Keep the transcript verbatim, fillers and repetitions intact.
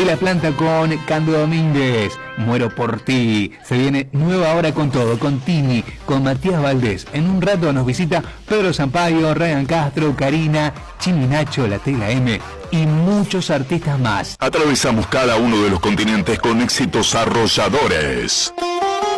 de la Planta con Cándido Domínguez. Muero por ti. Se viene nueva hora con todo, con Tini, con Matías Valdés. En un rato nos visita Pedro Sampaio, Ryan Castro, Karina, Chini Nacho, La Tela M y muchos artistas más. Atravesamos cada uno de los continentes con éxitos arrolladores.